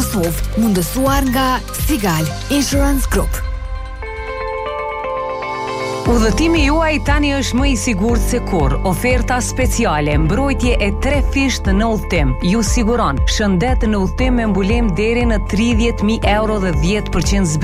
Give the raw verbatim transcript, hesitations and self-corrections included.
Kosovë, mundësuar nga Sigal Insurance Group. Udhëtimi juaj tani është më i sigurt se kur. Oferta speciale, mbrojtje e tre fisht në udhëtim. Ju siguron shëndet në udhëtim me mbulem deri në tridhjetë mijë euro dhe dhjetë përqind